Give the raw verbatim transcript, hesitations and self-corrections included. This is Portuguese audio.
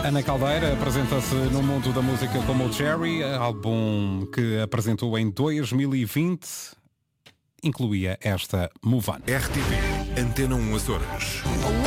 Ana Caldeira apresenta-se no mundo da música como o Cherry, álbum que apresentou em dois mil e vinte, incluía esta Move On. R T P, Antena um Açores.